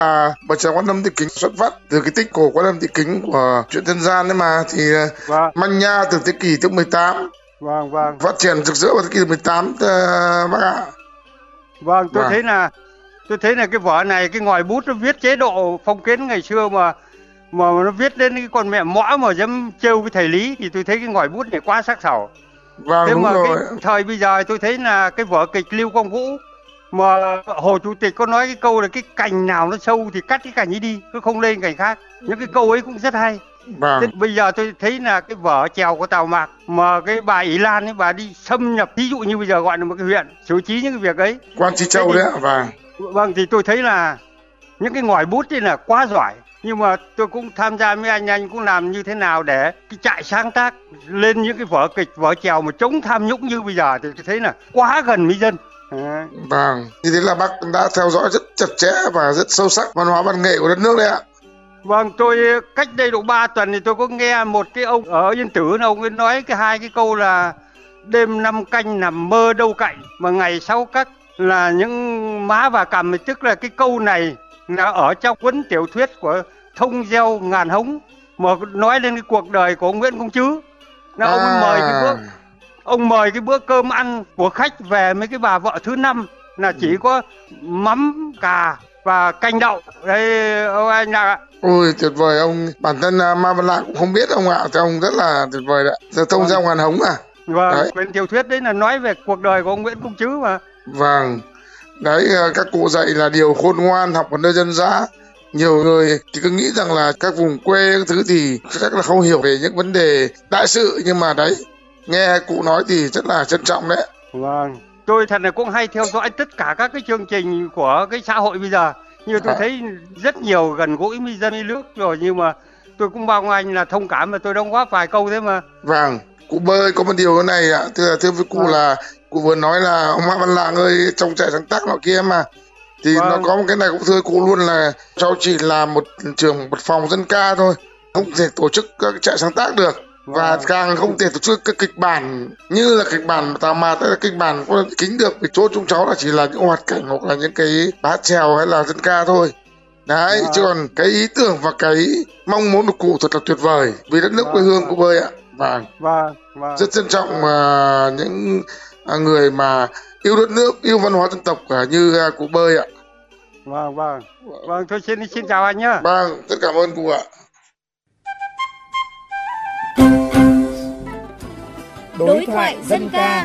Bà chàng Quan Âm Thị Kính xuất phát từ cái tích cổ Quan Âm Thị Kính của truyện dân gian đấy mà, thì Vâng, manh nha từ thế kỷ thứ 18, vâng, vâng, phát triển rực rỡ vào thế kỷ thứ 18 bác ạ. vâng, Vâng, tôi thấy là cái vở này, cái ngòi bút nó viết chế độ phong kiến ngày xưa mà nó viết lên cái con mẹ mõ mà dám trêu cái thầy Lý, thì tôi thấy cái ngòi bút này quá sắc sảo. vâng Thế đúng mà cái rồi. thời bây giờ tôi thấy là cái vở kịch Lưu Quang Vũ mà Hồ Chủ tịch có nói cái câu là cái cành nào nó sâu thì cắt cái cành ấy đi, cứ không lên cành khác. Những cái câu ấy cũng rất hay. Thế Vâng, bây giờ tôi thấy là cái vở chèo của Tào Mạc mà cái bà Ỷ Lan ấy, bà đi xâm nhập, ví dụ như bây giờ gọi là một cái huyện xử trí những cái việc ấy. Quan Tri Thế Châu thì đấy ạ. Vâng, vâng, thì tôi thấy là những cái ngòi bút ấy là quá giỏi, nhưng mà tôi cũng tham gia với anh cũng làm như thế nào để cái trại sáng tác lên những cái vở kịch vở chèo mà chống tham nhũng như bây giờ thì tôi thấy là quá gần với dân. Đấy. vâng, như thế là bác đã theo dõi rất chặt chẽ và rất sâu sắc văn hóa văn nghệ của đất nước đấy ạ. Vâng, tôi cách đây độ 3 tuần thì tôi có nghe một cái ông ở Yên Tử, là ông ấy nói hai cái câu là đêm năm canh nằm mơ đâu cạnh mà ngày sáu cắt là những má và cằm, tức là cái câu này là ở trong cuốn tiểu thuyết của Thông Gieo Ngàn Hống mà nói lên cái cuộc đời của ông Nguyễn Công Trứ. Là À, ông mời cái bữa cơm ăn của khách về mấy cái bà vợ thứ năm là chỉ có mắm cà và canh đậu. Đây ông anh ạ. ôi tuyệt vời ông, bản thân Ma Văn Lạng cũng không biết ông ạ, thì ông rất là tuyệt vời đấy. Giờ Thông Vâng, Gieo Ngàn Hống à? vâng, Đấy, quyển tiểu thuyết đấy là nói về cuộc đời của ông Nguyễn Công Trứ mà. vâng, đấy các cụ dạy là điều khôn ngoan học ở nơi dân dã. Nhiều người thì cứ nghĩ rằng là các vùng quê các thứ thì chắc là không hiểu về những vấn đề đại sự, nhưng mà đấy, nghe cụ nói thì rất là trân trọng đấy. Vâng, tôi thật là cũng hay theo dõi tất cả các cái chương trình của cái xã hội bây giờ. Như tôi Đó. thấy rất nhiều gần gũi với dân với nước rồi, nhưng mà tôi cũng mong anh là thông cảm và tôi đóng góp vài câu thế mà. Vâng, cụ bơi có một điều thế này ạ, thưa với cụ Vâng, là cụ vừa nói là ông Mã Văn Lạng ơi trong trại sáng tác nọ kia mà, thì nó vâng, có một cái này cũng thưa cụ luôn là cháu chỉ là một trưởng một phòng dân ca thôi, không thể tổ chức các trại sáng tác được, và vâng, càng không thể tổ chức các kịch bản như là kịch bản Tào Mạt hay là kịch bản có kính được, vì chỗ chúng cháu là chỉ là những hoạt cảnh hoặc là những cái bát chèo hay là dân ca thôi. Đấy, chứ vâng, còn cái ý tưởng và cái mong muốn của cụ thật là tuyệt vời vì đất nước quê vâng, hương vâng, cụ bơi ạ. Vâng, vâng, vâng, rất trân trọng những người mà yêu đất nước, yêu văn hóa dân tộc như cụ bơi ạ. vâng, vâng, vâng, tôi xin chào anh nhá. Vâng, rất cảm ơn cụ ạ. Đối thoại dân ca.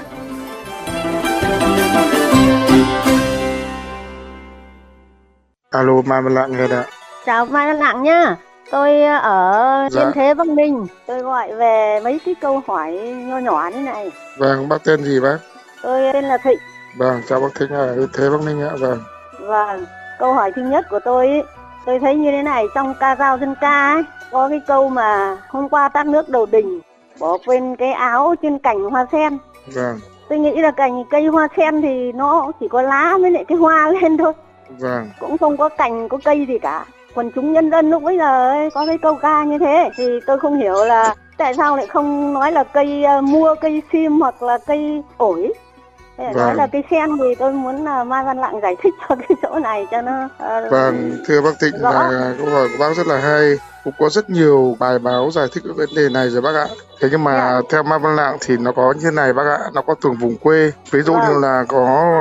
Alo, Mai Văn Lạng nghe đã. Chào Mai Văn Lạng nhá. Tôi ở Dạ, Yên Thế Bắc Ninh. Tôi gọi về mấy cái câu hỏi nho nhỏ thế này. vâng, bác tên gì bác? Tôi tên là Thịnh. Vâng, chào bác Thịnh ở Yên Thế Bắc Ninh ạ. Vâng, Vâng, câu hỏi thứ nhất của tôi ý, tôi thấy như thế này, trong ca dao dân ca ấy, có cái câu mà hôm qua tát nước đầu đình, bỏ quên cái áo trên cành hoa sen. vâng, Tôi nghĩ là cây hoa sen thì nó chỉ có lá với lại cái hoa lên thôi, vâng, cũng không có cành có cây gì cả. Quần chúng nhân dân lúc bây giờ ấy, có cái câu ca như thế thì tôi không hiểu là tại sao lại không nói là cây mua cây sim hoặc là cây ổi. Thế nói vâng, là cây sen thì tôi muốn là Mai Văn Lạng giải thích cho cái chỗ này cho nó vâng, thưa bác Thịnh rõ. là câu hỏi của bác rất là hay. Cũng có rất nhiều bài báo giải thích cái vấn đề này rồi bác ạ. Thế nhưng Dạ. mà theo Mai Văn Lạng thì nó có như này bác ạ, nó có từng vùng quê. Ví dụ như Vâng. là có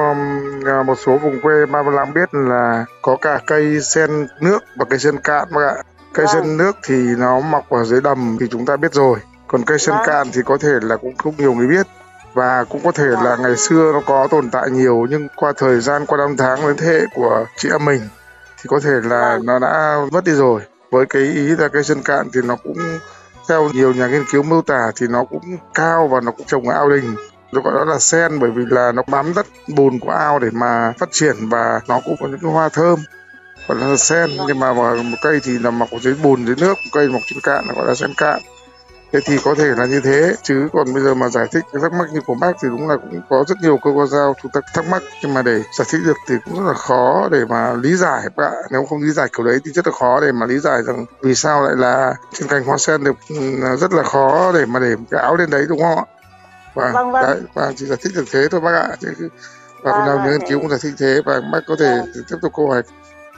một số vùng quê Mai Văn Lạng biết là có cả cây sen nước và cây sen cạn bác ạ. Cây Vâng. sen nước thì nó mọc ở dưới đầm thì chúng ta biết rồi. Còn cây sen Vâng. cạn thì có thể là cũng không nhiều người biết. Và cũng có thể là ngày xưa nó có tồn tại nhiều, nhưng qua thời gian, qua năm tháng đến thế hệ của chị em mình thì có thể là Vâng. nó đã mất đi rồi. Với cái ý là cây sen cạn thì nó cũng theo nhiều nhà nghiên cứu mô tả thì nó cũng cao và nó cũng trồng ở ao đình. Tôi gọi đó là sen bởi vì là nó bám đất bùn của ao để mà phát triển, và nó cũng có những cái hoa thơm gọi là sen. Nhưng mà một cây thì là mọc ở dưới bùn dưới nước, một cây mọc trên cạn gọi là sen cạn. Thế thì có thể là như thế, chứ còn bây giờ mà giải thích cái thắc mắc như của bác thì đúng là cũng có rất nhiều câu giao chúng ta thắc mắc, nhưng mà để giải thích được thì cũng rất là khó để mà lý giải các bạn. Nếu không lý giải kiểu đấy thì rất là khó để mà lý giải rằng vì sao lại là trên cành hoa sen được, rất là khó để mà để cái áo lên đấy, đúng không ạ? Vâng, vâng. Đấy, và chỉ giải thích được thế thôi bác ạ. Chứ và Vâng, nào vâng, nghiên thế. cứu cũng giải thích thế, và bác có thể tiếp tục câu hỏi.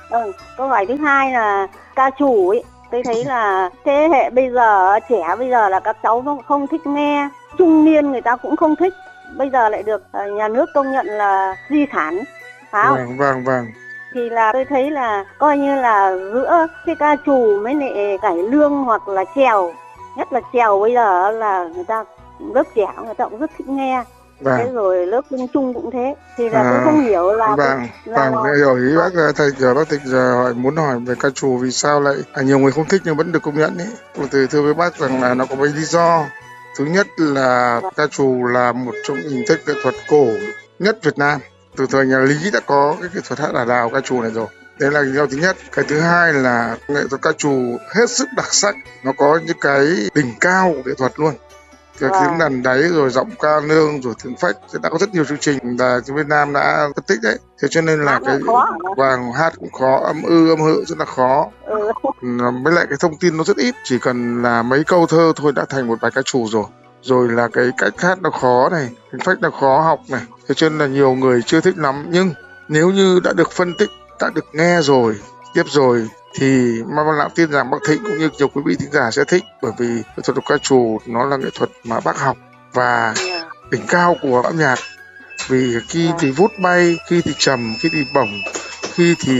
Câu hỏi thứ hai là ca trù ấy, tôi thấy là thế hệ bây giờ, trẻ bây giờ là các cháu không thích nghe, trung niên người ta cũng không thích, bây giờ lại được nhà nước công nhận là di sản, phải không? Vâng. Thì là tôi thấy là coi như là giữa cái ca trù với lại cải lương hoặc là chèo, nhất là chèo bây giờ là người ta lớp trẻ người ta cũng rất thích nghe. Thế rồi lớp dân trung cũng thế, thì là tôi không hiểu là hiểu ý bác. Thầy giờ bác Tịch giờ muốn hỏi về ca trù vì sao lại nhiều người không thích nhưng vẫn được công nhận ấy. Tôi thưa với bác rằng là nó có mấy lý do. Thứ nhất là ca trù là một trong hình thức nghệ thuật cổ nhất Việt Nam. Từ thời nhà Lý đã có cái nghệ thuật hát ả đào ca trù này rồi. Đấy là lý do thứ nhất. Cái thứ hai là nghệ thuật ca trù hết sức đặc sắc, nó có những cái đỉnh cao của nghệ thuật luôn. Cái tiếng đàn đáy rồi giọng ca nương rồi tiếng phách, đã có rất nhiều chương trình là Việt Nam đã phân tích đấy. Thế cho nên là cái hát cũng khó, âm hự rất là khó. Với lại cái thông tin nó rất ít, chỉ cần là mấy câu thơ thôi đã thành một bài ca trù rồi. Rồi là cái cách hát nó khó này, tiếng phách nó khó học này. Thế cho nên là nhiều người chưa thích lắm, nhưng nếu như đã được phân tích, đã được nghe rồi, tiếp rồi thì Mai Văn Lạng tin rằng bác Thịnh cũng như nhiều quý vị thính giả sẽ thích, bởi vì nghệ thuật ca trù nó là nghệ thuật mà bác học và đỉnh cao của âm nhạc. Vì khi thì vút bay, khi thì trầm, khi thì bổng, khi thì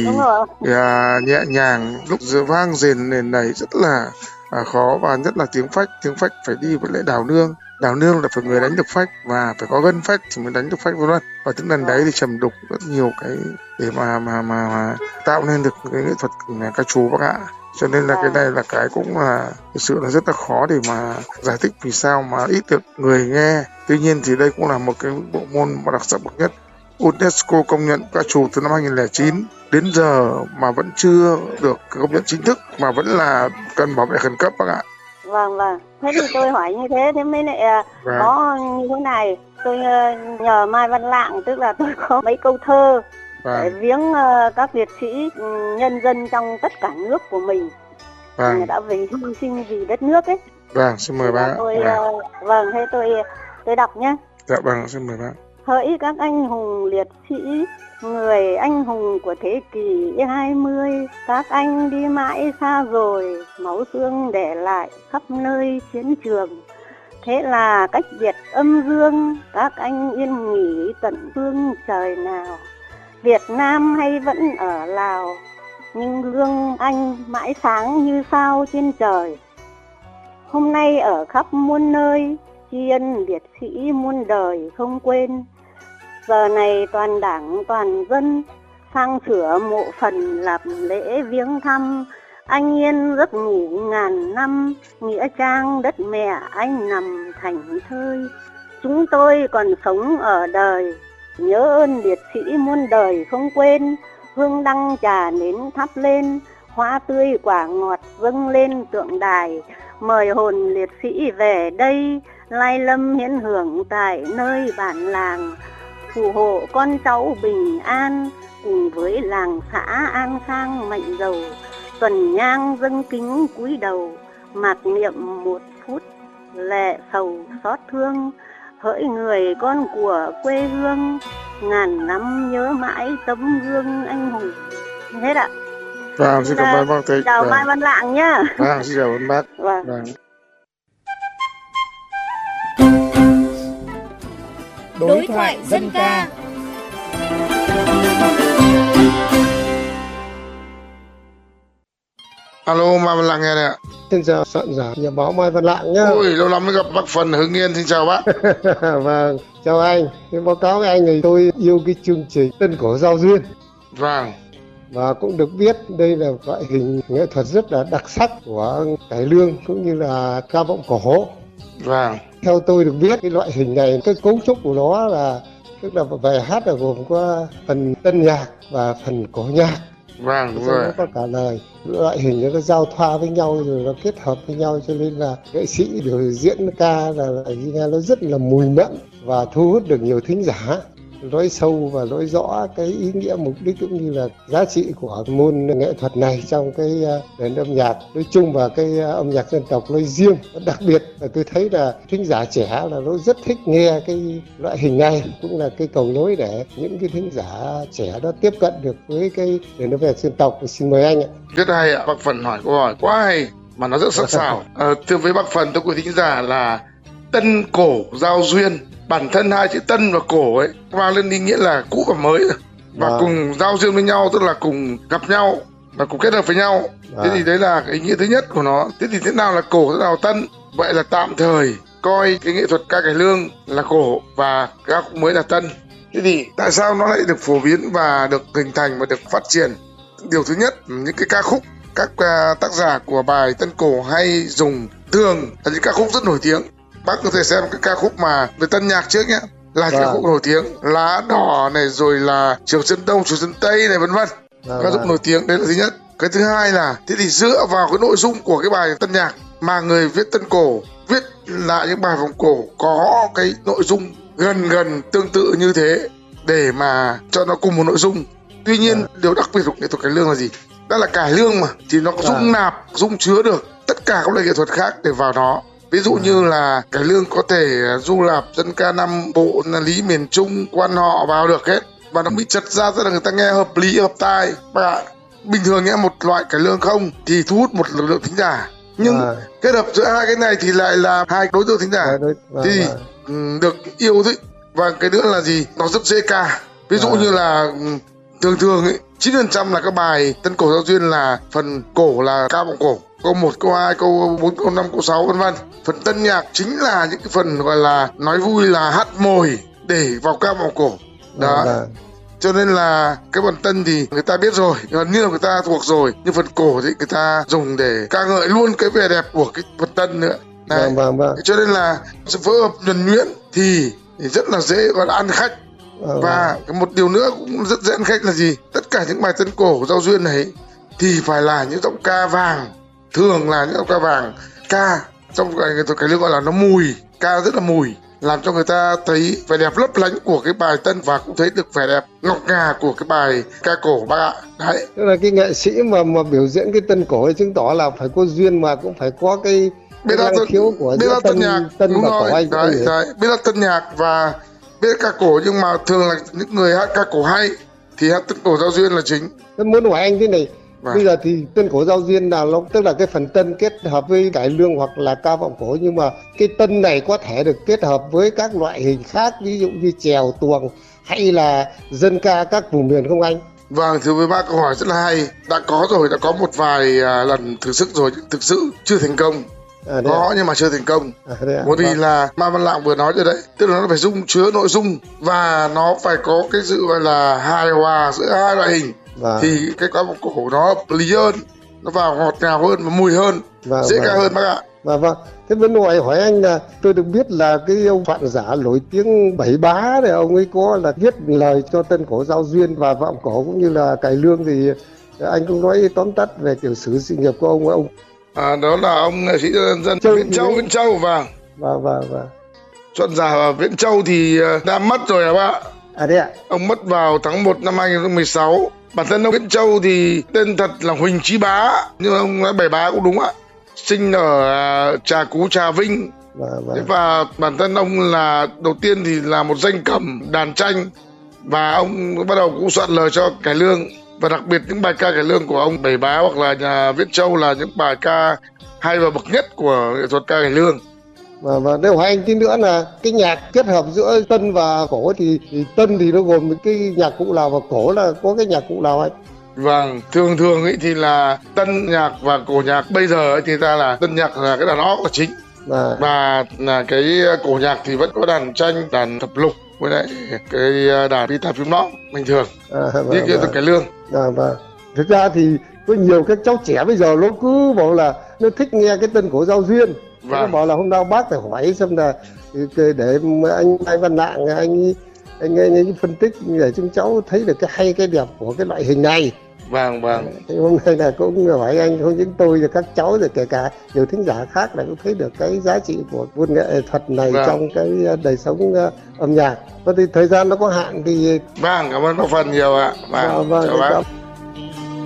nhẹ nhàng, lúc giờ vang rền nền này rất là khó, và nhất là tiếng phách phải đi với lại đào nương là phải người đánh được phách và phải có gân phách thì mới đánh được phách vân vân. Và tiếng đàn đáy thì trầm đục, rất nhiều cái để mà tạo nên được cái nghệ thuật ca trù bác ạ. Cho nên là cái này là cái cũng là thực sự là rất là khó để mà giải thích vì sao mà ít được người nghe. Tuy nhiên thì đây cũng là một cái bộ môn mà đặc sắc bậc nhất. UNESCO công nhận ca trù từ năm 2009 đến giờ mà vẫn chưa được công nhận chính thức, mà vẫn là cần bảo vệ khẩn cấp bác ạ. Vâng. Thế thì tôi hỏi như thế, thế mới lại có như thế này. Tôi nhờ Mai Văn Lạng, tức là tôi có mấy câu thơ để viếng các liệt sĩ nhân dân trong tất cả nước của mình. Người đã vì hy sinh vì đất nước ấy. Xin mời bác. Thế tôi đọc nhé. Dạ xin mời bác. Hỡi các anh hùng liệt sĩ, người anh hùng của thế kỷ 20, các anh đi mãi xa rồi, máu xương để lại khắp nơi chiến trường. Thế là cách biệt âm dương, các anh yên nghỉ tận phương trời nào. Việt Nam hay vẫn ở Lào, nhưng gương anh mãi sáng như sao trên trời. Hôm nay ở khắp muôn nơi, tri ân liệt sĩ muôn đời không quên. Giờ này toàn đảng toàn dân sang sửa mộ phần làm lễ viếng thăm. Anh yên giấc ngủ ngàn năm, nghĩa trang đất mẹ anh nằm thành thơi. Chúng tôi còn sống ở đời, nhớ ơn liệt sĩ muôn đời không quên. Hương đăng trà nến thắp lên, hoa tươi quả ngọt dâng lên tượng đài. Mời hồn liệt sĩ về đây, lai lâm hiến hưởng tại nơi bản làng. Phù hộ con cháu bình an, cùng với làng xã an khang mạnh giàu. Tuần nhang dâng kính cúi đầu, mạc niệm một phút lệ sầu xót thương. Hỡi người con của quê hương, ngàn năm nhớ mãi tấm gương anh hùng. Hết ạ. Xin cảm ơn bác Thịnh. Chào Mai Văn Lạng nhá. Xin chào ơn bác. Đối thoại dân ca. Alo, Mai Văn Lạng nghe này ạ. Xin chào soạn giả nhà báo Mai Văn Lạng nhá. Ôi, lâu lắm mới gặp bác Phần Hưng Yên, xin chào bác. Vâng, chào anh. Tôi báo cáo với anh thì tôi yêu cái chương trình Tân Cổ Giao Duyên. Và cũng được biết đây là loại hình nghệ thuật rất là đặc sắc của cải lương cũng như là ca vọng cổ. Theo tôi được biết cái loại hình này, cái cấu trúc của nó là tức là bài hát là gồm có phần tân nhạc và phần cổ nhạc. Đúng rồi. Nó có cả lời. Loại hình nó giao thoa với nhau rồi nó kết hợp với nhau, cho nên là nghệ sĩ biểu diễn ca là nghe nó rất là mùi mẫn và thu hút được nhiều thính giả. nói sâu và nói rõ cái ý nghĩa, mục đích cũng như là giá trị của môn nghệ thuật này trong cái nền âm nhạc nói chung và cái âm nhạc dân tộc nói riêng. Đặc biệt là tôi thấy là thính giả trẻ là nó rất thích nghe cái loại hình này, cũng là cái cầu nối để những cái thính giả trẻ đó tiếp cận được với cái nền âm nhạc dân tộc. Xin mời anh ạ. Rất hay ạ, bác Phần hỏi câu hỏi quá hay mà nó rất sắc sảo. Thưa với bác Phần, tôi quý thính giả là tân cổ giao duyên, bản thân hai chữ tân và cổ ấy mang lên ý nghĩa là cũ và mới và cùng giao duyên với nhau, tức là cùng gặp nhau và cùng kết hợp với nhau. Thế thì đấy là cái ý nghĩa thứ nhất của nó. Thế thì thế nào là cổ, thế nào là tân? Vậy là tạm thời coi cái nghệ thuật ca cải lương là cổ và ca khúc mới là tân. Thế thì tại sao nó lại được phổ biến và được hình thành và được phát triển? Điều thứ nhất, những cái ca khúc các tác giả của bài tân cổ hay dùng thường là những ca khúc rất nổi tiếng. Bác có thể xem cái ca khúc mà về tân nhạc trước nhé, là ca khúc nổi tiếng, Lá Đỏ này, rồi là Chiều Chân Đông, Chiều Chân Tây này, vân vân. Ca khúc nổi tiếng, đấy là thứ nhất. Cái thứ hai là thế thì dựa vào cái nội dung của cái bài tân nhạc mà người viết tân cổ viết lại những bài vòng cổ có cái nội dung gần tương tự như thế để mà cho nó cùng một nội dung. Tuy nhiên điều đặc biệt của nghệ thuật cải lương là gì? Đó là cải lương mà thì nó dung nạp, dung chứa được tất cả các loại nghệ thuật khác để vào nó. Ví dụ như là cải lương có thể du nạp dân ca Nam Bộ, lý miền Trung, quan họ vào được hết, và nó bị chật ra rất là người ta nghe hợp lý, hợp tai. Và bình thường nghe một loại cải lương không thì thu hút một lực lượng thính giả, nhưng kết hợp giữa hai cái này thì lại là hai đối tượng thính giả thì được yêu thích. Và cái nữa là gì? Nó rất dễ ca. Ví dụ như là thường ấy 9% là các bài tân cổ giao duyên là phần cổ là ca vọng cổ, câu 1, câu 2, câu 4, câu 5, câu 6 vân vân. Phần tân nhạc chính là những cái phần gọi là nói vui, là hát mồi để vào ca vọng cổ. Đó. Cho nên là cái phần tân thì người ta biết rồi, gần như là người ta thuộc rồi, nhưng phần cổ thì người ta dùng để ca ngợi luôn cái vẻ đẹp của cái phần tân nữa. Đấy. Cho nên là sự phối hợp nhuần nhuyễn thì rất là dễ gọi là ăn khách. Và một điều nữa cũng rất dễ ăn khách là gì? Tất cả những bài tân cổ giao duyên này thì phải là những giọng ca vàng, thường là những giọng ca vàng, ca trong nghệ thuật cải lương gọi là nó mùi, ca rất là mùi, làm cho người ta thấy vẻ đẹp lấp lánh của cái bài tân và cũng thấy được vẻ đẹp ngọc ngà của cái bài ca cổ bác ạ. Đấy. Tức là cái nghệ sĩ mà biểu diễn cái tân cổ thì chứng tỏ là phải có duyên mà cũng phải có cái năng khiếu của giữa tân nhạc, tân và cổ anh. Đấy, biết là tân nhạc và biết ca cổ, nhưng mà thường là những người hát ca cổ hay thì hát tân cổ giao duyên là chính. Tôi muốn hỏi anh thế này, bây giờ thì tân cổ giao duyên là nó tức là cái phần tân kết hợp với cải lương hoặc là ca vọng cổ, nhưng mà cái tân này có thể được kết hợp với các loại hình khác, ví dụ như chèo, tuồng hay là dân ca các vùng miền không anh? Vâng, thưa với bác, câu hỏi rất là hay. Đã có rồi, đã có một vài lần thử sức rồi, thực sự chưa thành công. Có nhưng mà chưa thành công. Bởi vì là Ma Văn Lạng vừa nói rồi đấy, tức là nó phải dung chứa nội dung và nó phải có cái sự gọi là hài hòa giữa hai loại hình. Thì cái ca vọng cổ nó hợp lý hơn, nó vào ngọt ngào hơn và mùi hơn, dễ ca hơn bác ạ. Vâng. Thế bên ngoài hỏi anh là tôi được biết là cái ông soạn giả nổi tiếng Bảy Bá này, ông ấy có là viết lời cho tân cổ giao duyên và vọng cổ cũng như là cải lương, thì anh cũng nói tóm tắt về tiểu sử sự nghiệp của ông. Đó là ông nghệ sĩ dân Viễn Châu. Vâng. Soạn giả Viễn Châu thì đã mất rồi hả bác? Đấy ạ. Ông mất vào tháng 1 năm 2016. Bản thân ông Viễn Châu thì tên thật là Huỳnh Chí Bá, nhưng ông nói Bảy Bá cũng đúng ạ. Sinh ở Trà Cú, Trà Vinh. Và bản thân ông là đầu tiên thì là một danh cầm đàn tranh, và ông bắt đầu cũng soạn lời cho cải lương. Và đặc biệt những bài ca cải lương của ông Bảy Bá hoặc là nhà Viễn Châu là những bài ca hay và bậc nhất của nghệ thuật ca cải lương. Và nếu hỏi anh tí nữa là cái nhạc kết hợp giữa tân và cổ thì tân thì nó gồm cái nhạc cụ nào và cổ là có cái nhạc cụ nào anh? Vâng, thường ấy thì là tân nhạc và cổ nhạc. Bây giờ ấy thì ta là tân nhạc là cái đàn ót là chính, và là cái cổ nhạc thì vẫn có đàn tranh, đàn thập lục với lại cái đàn guitar phím nót bình thường như cái cải lương. Thực ra thì có nhiều các cháu trẻ bây giờ nó cứ bảo là nó thích nghe cái tân cổ giao duyên. Nó bảo là hôm nào bác phải hỏi xem là để anh Văn Lạng anh phân tích để chúng cháu thấy được cái hay cái đẹp của cái loại hình này. Vâng. Thì hôm nay là cũng hỏi anh, không những tôi và các cháu rồi kể cả nhiều thính giả khác là cũng thấy được cái giá trị của môn nghệ thuật này trong cái đời sống âm nhạc. Thì thời gian nó có hạn thì cảm ơn bác Phần nhiều ạ. Vâng, chào bác.